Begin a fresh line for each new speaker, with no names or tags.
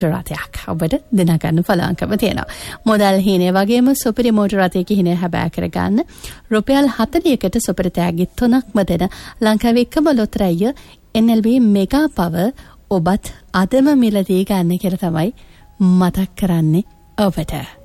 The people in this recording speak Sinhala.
රථයක් ඔබට දිනා ගන්න පුළුවන්කම තියෙනවා. මොදල් හීනේ වගේම සුපිරි මෝටර රථයක හීනේ හැබෑ කරගන්න රුපියල් 40කට සුපිරි තෑගි 3ක්ම දෙන ලංකාවේ එකම ලොතරැය NLB මෙගා පවර් ඔබත් අදම මිලදී ගන්න කියලා තමයි මතක් කරන්නේ ඔබට.